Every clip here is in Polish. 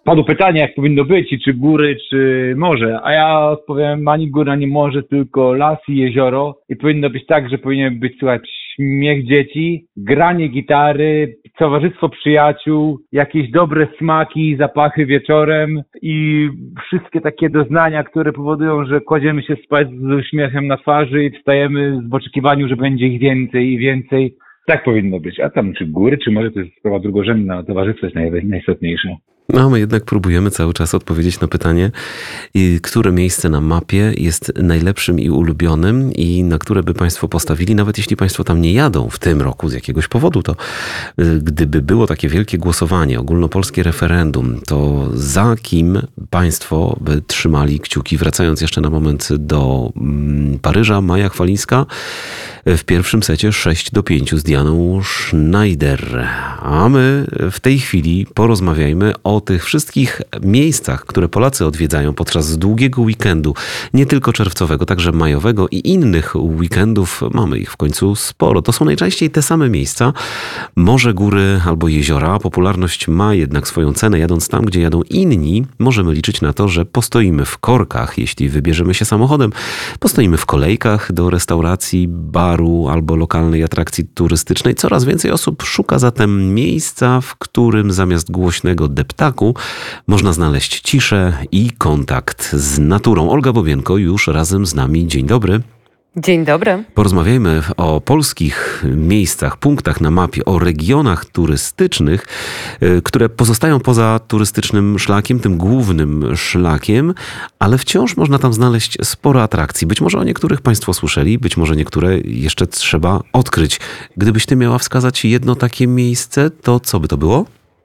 Padło pytanie, jak powinno być, i czy góry, czy morze. A ja odpowiem, ani góra, ani morze, tylko las i jezioro. I powinno być tak, że powinien być słychać śmiech dzieci, granie gitary, towarzystwo przyjaciół, jakieś dobre smaki, zapachy wieczorem i wszystkie takie doznania, które powodują, że kładziemy się spać z uśmiechem na twarzy i wstajemy w oczekiwaniu, że będzie ich więcej i więcej. Tak powinno być. A tam czy góry, czy morze, to jest sprawa drugorzędna, towarzystwo jest najistotniejsze. No, my jednak próbujemy cały czas odpowiedzieć na pytanie, które miejsce na mapie jest najlepszym i ulubionym i na które by Państwo postawili, nawet jeśli Państwo tam nie jadą w tym roku z jakiegoś powodu, to gdyby było takie wielkie głosowanie, ogólnopolskie referendum, to za kim Państwo by trzymali kciuki? Wracając jeszcze na moment do Paryża, Maja Chwalińska w pierwszym secie 6-5 z Dianą Schneider. A my w tej chwili porozmawiajmy o tych wszystkich miejscach, które Polacy odwiedzają podczas długiego weekendu, nie tylko czerwcowego, także majowego i innych weekendów. Mamy ich w końcu sporo. To są najczęściej te same miejsca. Morze, góry albo jeziora. Popularność ma jednak swoją cenę. Jadąc tam, gdzie jadą inni, możemy liczyć na to, że postoimy w korkach, jeśli wybierzemy się samochodem. Postoimy w kolejkach do restauracji, baru albo lokalnej atrakcji turystycznej. Coraz więcej osób szuka zatem miejsca, w którym zamiast głośnego deptaku można znaleźć ciszę i kontakt z naturą. Olga Bobienko już razem z nami. Dzień dobry. Dzień dobry. Porozmawiajmy o polskich miejscach, punktach na mapie, o regionach turystycznych, które pozostają poza turystycznym szlakiem, tym głównym szlakiem, ale wciąż można tam znaleźć sporo atrakcji. Być może o niektórych Państwo słyszeli, być może niektóre jeszcze trzeba odkryć. Gdybyś Ty miała wskazać jedno takie miejsce, to co by to było?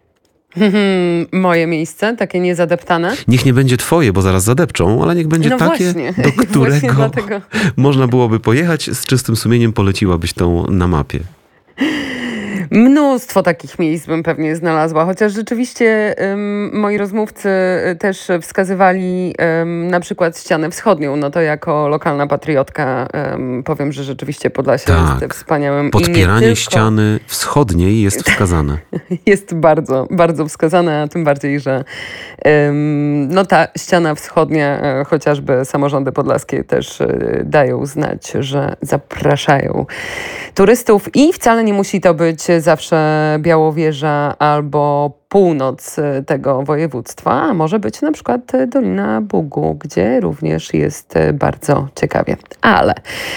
Moje miejsce, takie niezadeptane. Niech nie będzie twoje, bo zaraz zadepczą, ale niech będzie takie, właśnie. do którego dlatego można byłoby pojechać. Z czystym sumieniem poleciłabyś tą na mapie. Mnóstwo takich miejsc bym pewnie znalazła, chociaż rzeczywiście moi rozmówcy też wskazywali na przykład ścianę wschodnią. No to jako lokalna patriotka powiem, że rzeczywiście Podlasie jest wspaniałym. Podpieranie i nie tylko ściany wschodniej jest wskazane. Jest bardzo, bardzo wskazane, a tym bardziej, że no ta ściana wschodnia, chociażby samorządy podlaskie też dają znać, że zapraszają turystów i wcale nie musi to być zawsze Białowieża albo północ tego województwa, a może być na przykład Dolina Bugu, gdzie również jest bardzo ciekawie. Ale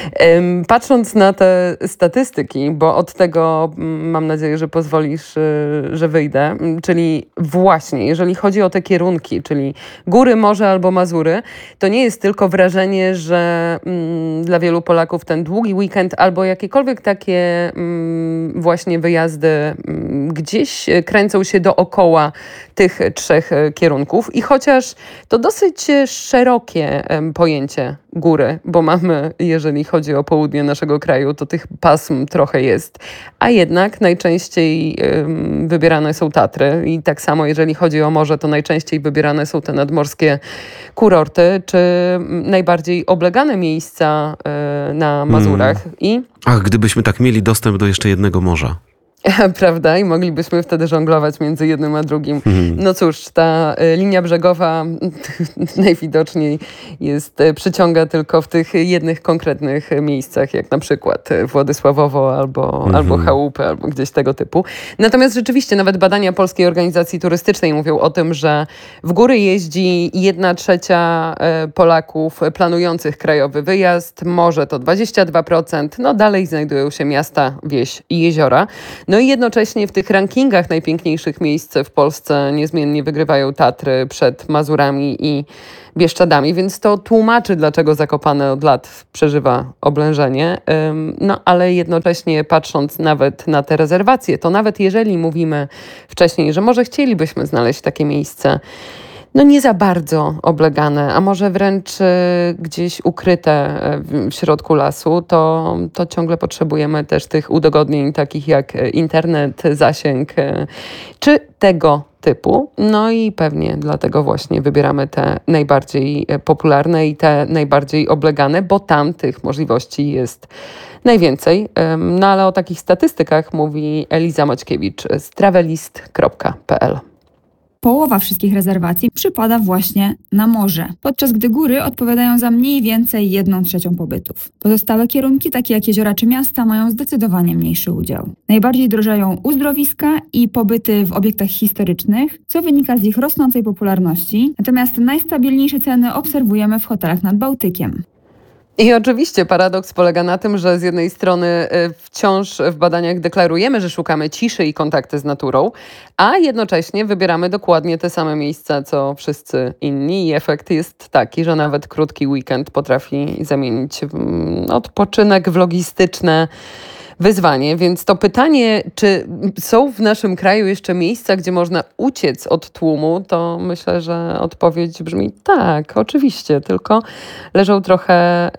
patrząc na te statystyki, bo od tego mam nadzieję, że pozwolisz, że wyjdę, czyli właśnie jeżeli chodzi o te kierunki, czyli góry, morze albo Mazury, to nie jest tylko wrażenie, że dla wielu Polaków ten długi weekend albo jakiekolwiek takie właśnie wyjazdy gdzieś kręcą się dookoła tych trzech kierunków i chociaż to dosyć szerokie pojęcie góry, bo mamy, jeżeli chodzi o południe naszego kraju, to tych pasm trochę jest, a jednak najczęściej wybierane są Tatry i tak samo jeżeli chodzi o morze, to najczęściej wybierane są te nadmorskie kurorty, czy najbardziej oblegane miejsca na Mazurach. Ach, gdybyśmy tak mieli dostęp do jeszcze jednego morza. Prawda? I moglibyśmy wtedy żonglować między jednym a drugim. No cóż, ta linia brzegowa najwidoczniej przyciąga tylko w tych jednych konkretnych miejscach, jak na przykład Władysławowo albo Chałupy, albo gdzieś tego typu. Natomiast rzeczywiście nawet badania Polskiej Organizacji Turystycznej mówią o tym, że w góry jeździ 1/3 Polaków planujących krajowy wyjazd, morze to 22%, no dalej znajdują się miasta, wieś i jeziora. No i jednocześnie w tych rankingach najpiękniejszych miejsc w Polsce niezmiennie wygrywają Tatry przed Mazurami i Bieszczadami, więc to tłumaczy, dlaczego Zakopane od lat przeżywa oblężenie. No ale jednocześnie patrząc nawet na te rezerwacje, to nawet jeżeli mówimy wcześniej, że może chcielibyśmy znaleźć takie miejsce, no nie za bardzo oblegane, a może wręcz gdzieś ukryte w środku lasu, to ciągle potrzebujemy też tych udogodnień takich jak internet, zasięg czy tego typu. No i pewnie dlatego właśnie wybieramy te najbardziej popularne i te najbardziej oblegane, bo tam tych możliwości jest najwięcej. No ale o takich statystykach mówi Eliza Maćkiewicz z travelist.pl. połowa wszystkich rezerwacji przypada właśnie na morze, podczas gdy góry odpowiadają za mniej więcej 1/3 pobytów. Pozostałe kierunki, takie jak jeziora czy miasta, mają zdecydowanie mniejszy udział. Najbardziej drożeją uzdrowiska i pobyty w obiektach historycznych, co wynika z ich rosnącej popularności, natomiast najstabilniejsze ceny obserwujemy w hotelach nad Bałtykiem. I oczywiście paradoks polega na tym, że z jednej strony wciąż w badaniach deklarujemy, że szukamy ciszy i kontakty z naturą, a jednocześnie wybieramy dokładnie te same miejsca, co wszyscy inni i efekt jest taki, że nawet krótki weekend potrafi zamienić odpoczynek w logistyczne wyzwanie. Więc to pytanie, czy są w naszym kraju jeszcze miejsca, gdzie można uciec od tłumu, to myślę, że odpowiedź brzmi tak, oczywiście, tylko leżą trochę,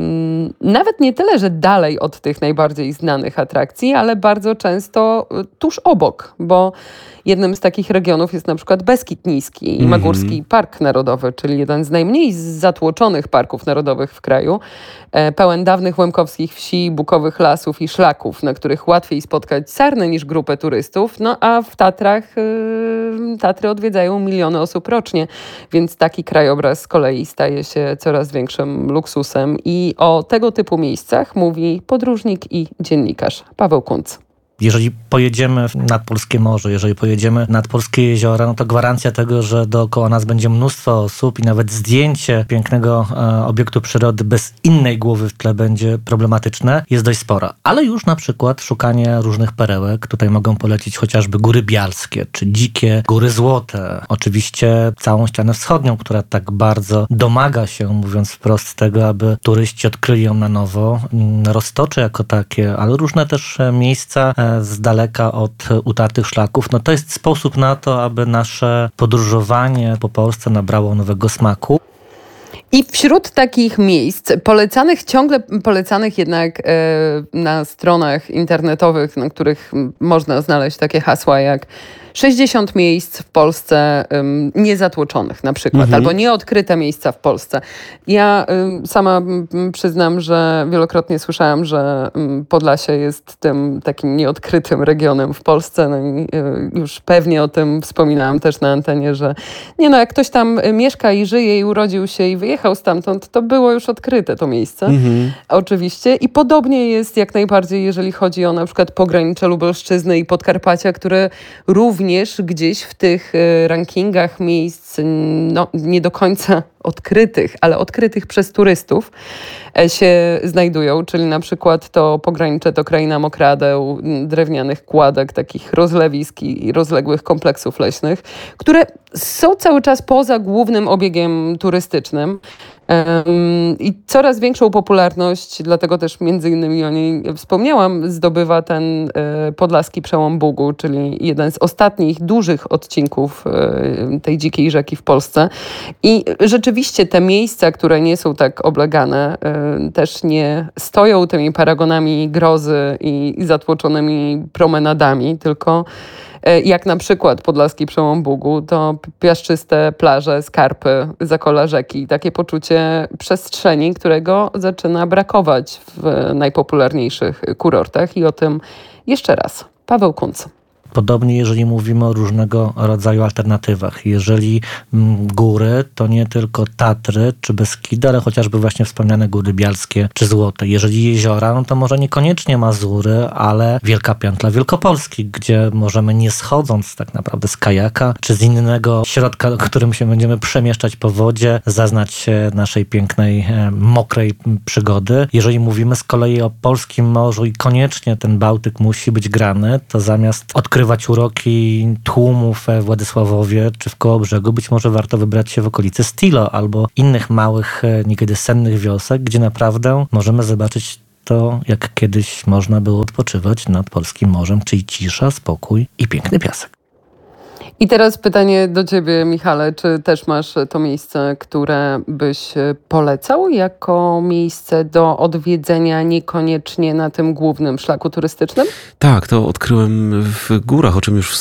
nawet nie tyle, że dalej od tych najbardziej znanych atrakcji, ale bardzo często tuż obok, bo jednym z takich regionów jest na przykład Beskid Niski i Magórski Park Narodowy, czyli jeden z najmniej zatłoczonych parków narodowych w kraju, pełen dawnych łemkowskich wsi, bukowych lasów i szlaków, na których łatwiej spotkać sarny niż grupę turystów, no a w Tatrach Tatry odwiedzają miliony osób rocznie, więc taki krajobraz z kolei staje się coraz większym luksusem i o tego typu miejscach mówi podróżnik i dziennikarz Paweł Kuntz. Jeżeli pojedziemy nad Polskie Morze, jeżeli pojedziemy nad Polskie Jeziora, no to gwarancja tego, że dookoła nas będzie mnóstwo osób i nawet zdjęcie pięknego obiektu przyrody bez innej głowy w tle będzie problematyczne, jest dość spora. Ale już na przykład szukanie różnych perełek, tutaj mogą polecić chociażby Góry Bialskie, czy dzikie Góry Złote. Oczywiście całą ścianę wschodnią, która tak bardzo domaga się, mówiąc wprost, tego, aby turyści odkryli ją na nowo. Roztocze jako takie, ale różne też miejsca z daleka od utartych szlaków. No to jest sposób na to, aby nasze podróżowanie po Polsce nabrało nowego smaku. I wśród takich miejsc ciągle polecanych jednak na stronach internetowych, na których można znaleźć takie hasła jak 60 miejsc w Polsce niezatłoczonych na przykład, albo nieodkryte miejsca w Polsce. Ja sama przyznam, że wielokrotnie słyszałam, że Podlasie jest tym takim nieodkrytym regionem w Polsce. No i już pewnie o tym wspominałam też na antenie, że jak ktoś tam mieszka i żyje i urodził się i wyjechał stamtąd, to było już odkryte to miejsce. Oczywiście. I podobnie jest jak najbardziej, jeżeli chodzi o na przykład pogranicze Lubelszczyzny i Podkarpacia, które również gdzieś w tych rankingach miejsc nie do końca odkrytych, ale odkrytych przez turystów się znajdują, czyli na przykład to pogranicze to kraina mokradeł, drewnianych kładek, takich rozlewisk i rozległych kompleksów leśnych, które są cały czas poza głównym obiegiem turystycznym. I coraz większą popularność, dlatego też między innymi o niej wspomniałam, zdobywa ten podlaski przełom Bugu, czyli jeden z ostatnich dużych odcinków tej dzikiej rzeki w Polsce. I rzeczywiście te miejsca, które nie są tak oblegane, też nie stoją tymi paragonami grozy i zatłoczonymi promenadami, tylko jak na przykład podlaski przełom Bugu, to piaszczyste plaże, skarpy, zakola rzeki. Takie poczucie przestrzeni, którego zaczyna brakować w najpopularniejszych kurortach. I o tym jeszcze raz Paweł Kuntz. Podobnie jeżeli mówimy o różnego rodzaju alternatywach. Jeżeli góry, to nie tylko Tatry czy Beskidy, ale chociażby właśnie wspomniane Góry Bialskie czy Złote. Jeżeli jeziora, no to może niekoniecznie Mazury, ale Wielka Piątla Wielkopolski, gdzie możemy nie schodząc tak naprawdę z kajaka czy z innego środka, którym się będziemy przemieszczać po wodzie, zaznać naszej pięknej, mokrej przygody. Jeżeli mówimy z kolei o polskim morzu i koniecznie ten Bałtyk musi być grany, to zamiast odkrywać uroki tłumów w Władysławowie czy w Kołobrzegu, być może warto wybrać się w okolice Stilo albo innych małych, niekiedy sennych wiosek, gdzie naprawdę możemy zobaczyć to, jak kiedyś można było odpoczywać nad polskim morzem, czyli cisza, spokój i piękny piasek. I teraz pytanie do ciebie, Michale, czy też masz to miejsce, które byś polecał jako miejsce do odwiedzenia niekoniecznie na tym głównym szlaku turystycznym? Tak, to odkryłem w górach, o czym już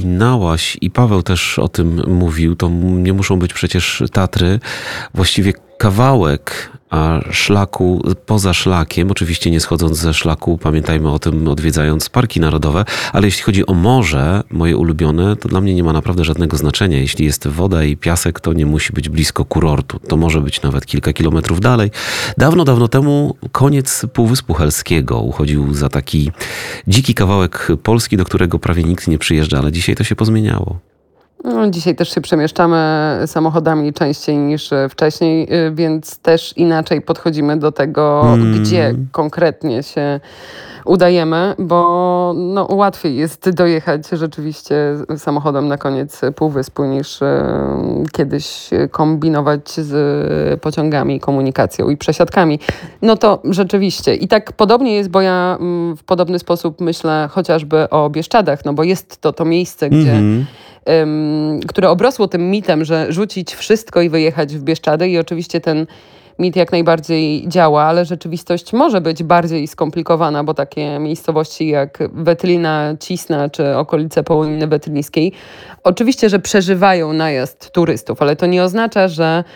wspominałaś i Paweł też o tym mówił. To nie muszą być przecież Tatry. Właściwie kawałek szlaku poza szlakiem, oczywiście nie schodząc ze szlaku, pamiętajmy o tym odwiedzając parki narodowe, ale jeśli chodzi o morze, moje ulubione, to dla mnie nie ma naprawdę żadnego znaczenia. Jeśli jest woda i piasek, to nie musi być blisko kurortu. To może być nawet kilka kilometrów dalej. Dawno, dawno temu koniec Półwyspu Helskiego uchodził za taki dziki kawałek Polski, do którego prawie nikt nie przyjeżdża, ale dzisiaj to się pozmieniało. No, dzisiaj też się przemieszczamy samochodami częściej niż wcześniej, więc też inaczej podchodzimy do tego, gdzie konkretnie się udajemy, bo no, łatwiej jest dojechać rzeczywiście samochodem na koniec półwyspu niż kiedyś kombinować z pociągami, komunikacją i przesiadkami. No to rzeczywiście. I tak podobnie jest, bo ja w podobny sposób myślę chociażby o Bieszczadach, no bo jest to miejsce, gdzie które obrosło tym mitem, że rzucić wszystko i wyjechać w Bieszczady i oczywiście ten mit jak najbardziej działa, ale rzeczywistość może być bardziej skomplikowana, bo takie miejscowości jak Wetylina, Cisna czy okolice Połoniny Wetlińskiej oczywiście, że przeżywają najazd turystów, ale to nie oznacza, że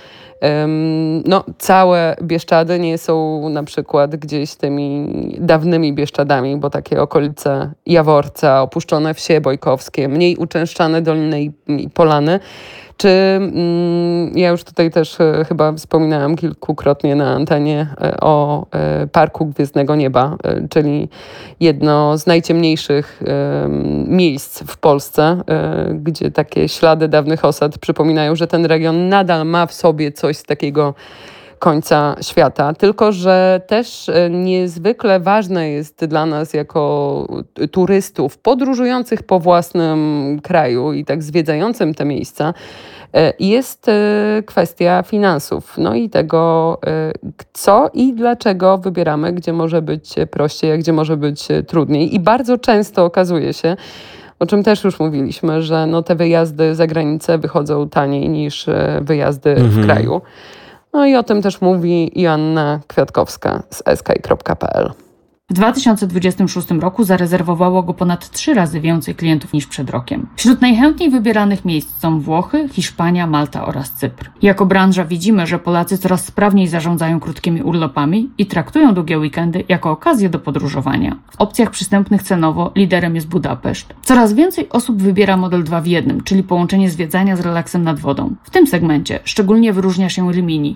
całe Bieszczady nie są na przykład gdzieś tymi dawnymi Bieszczadami, bo takie okolice Jaworca, opuszczone wsie bojkowskie, mniej uczęszczane doliny i polany, czy ja już tutaj też chyba wspominałam kilkukrotnie na antenie o Parku Gwiezdnego Nieba, czyli jedno z najciemniejszych miejsc w Polsce, gdzie takie ślady dawnych osad przypominają, że ten region nadal ma w sobie coś z takiego końca świata. Tylko że też niezwykle ważne jest dla nas jako turystów podróżujących po własnym kraju i tak zwiedzającym te miejsca, jest kwestia finansów. No i tego, co i dlaczego wybieramy, gdzie może być prościej, a gdzie może być trudniej. I bardzo często okazuje się, o czym też już mówiliśmy, że no te wyjazdy za granicę wychodzą taniej niż wyjazdy w kraju. No i o tym też mówi Joanna Kwiatkowska z sky.pl. W 2026 roku zarezerwowało go ponad 3 razy więcej klientów niż przed rokiem. Wśród najchętniej wybieranych miejsc są Włochy, Hiszpania, Malta oraz Cypr. Jako branża widzimy, że Polacy coraz sprawniej zarządzają krótkimi urlopami i traktują długie weekendy jako okazję do podróżowania. W opcjach przystępnych cenowo liderem jest Budapeszt. Coraz więcej osób wybiera model 2 w 1, czyli połączenie zwiedzania z relaksem nad wodą. W tym segmencie szczególnie wyróżnia się Rimini.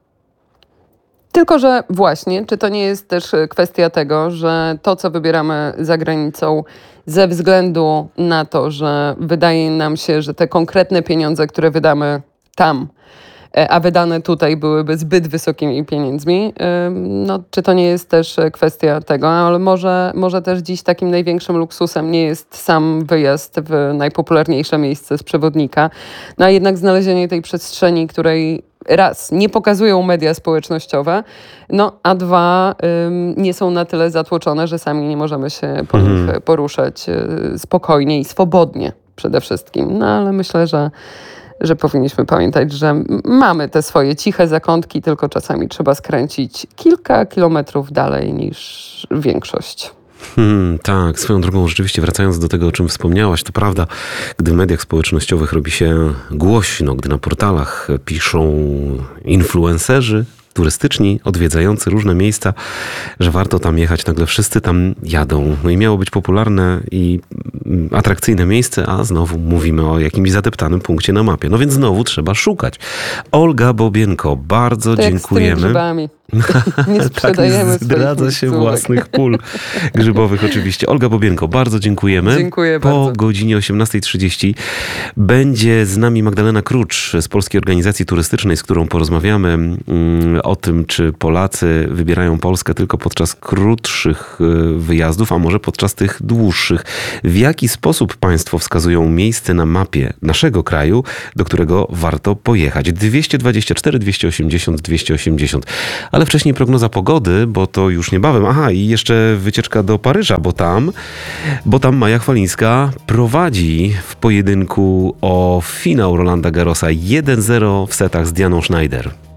Tylko że właśnie, czy to nie jest też kwestia tego, że to, co wybieramy za granicą ze względu na to, że wydaje nam się, że te konkretne pieniądze, które wydamy tam, a wydane tutaj byłyby zbyt wysokimi pieniędzmi, no czy to nie jest też kwestia tego, ale może też dziś takim największym luksusem nie jest sam wyjazd w najpopularniejsze miejsce z przewodnika, no a jednak znalezienie tej przestrzeni, której raz, nie pokazują media społecznościowe, no a dwa, nie są na tyle zatłoczone, że sami nie możemy się po nich poruszać spokojnie i swobodnie przede wszystkim. No ale myślę, że powinniśmy pamiętać, że mamy te swoje ciche zakątki, tylko czasami trzeba skręcić kilka kilometrów dalej niż większość. Tak, swoją drogą rzeczywiście wracając do tego, o czym wspomniałaś, to prawda, gdy w mediach społecznościowych robi się głośno, gdy na portalach piszą influencerzy turystyczni, odwiedzający różne miejsca, że warto tam jechać, nagle wszyscy tam jadą. No i miało być popularne i atrakcyjne miejsce, a znowu mówimy o jakimś zadeptanym punkcie na mapie. No więc znowu trzeba szukać. Olga Bobienko, bardzo dziękujemy. Nie sprzedajemy tak, zdradza się własnych pól grzybowych oczywiście. Olga Bobienko, bardzo dziękujemy. Dziękuję po bardzo. godzinie 18:30 będzie z nami Magdalena Krucz z Polskiej Organizacji Turystycznej, z którą porozmawiamy o tym, czy Polacy wybierają Polskę tylko podczas krótszych wyjazdów, a może podczas tych dłuższych. W jaki sposób państwo wskazują miejsce na mapie naszego kraju, do którego warto pojechać? 224, 280, 280. Ale wcześniej prognoza pogody, bo to już niebawem. Aha, i jeszcze wycieczka do Paryża, bo tam Maja Chwalińska prowadzi w pojedynku o finał Rolanda Garrosa 1-0 w setach z Dianą Schneider.